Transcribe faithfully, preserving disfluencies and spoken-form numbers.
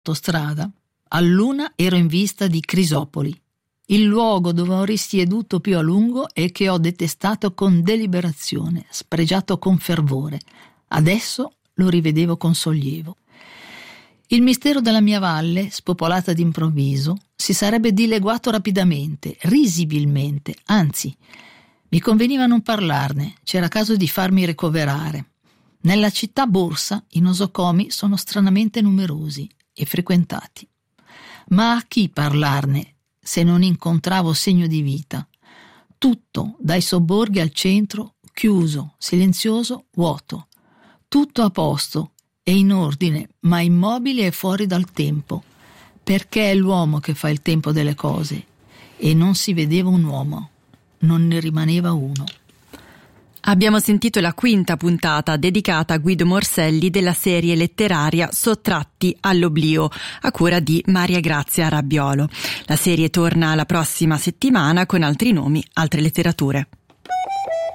autostrada, all'una ero in vista di Crisopoli, il luogo dove ho risieduto più a lungo e che ho detestato con deliberazione, spregiato con fervore. Adesso lo rivedevo con sollievo. Il mistero della mia valle, spopolata d'improvviso, si sarebbe dileguato rapidamente, risibilmente, anzi, mi conveniva non parlarne, c'era caso di farmi ricoverare. Nella città borsa i nosocomi sono stranamente numerosi e frequentati. Ma a chi parlarne se non incontravo segno di vita? Tutto, dai sobborghi al centro, chiuso, silenzioso, vuoto. Tutto a posto e in ordine, ma immobile e fuori dal tempo, perché è l'uomo che fa il tempo delle cose, e non si vedeva un uomo, non ne rimaneva uno. Abbiamo sentito la quinta puntata dedicata a Guido Morselli della serie letteraria Sottratti all'oblio, a cura di Maria Grazia Rabbiolo. La serie torna la prossima settimana con altri nomi, altre letterature.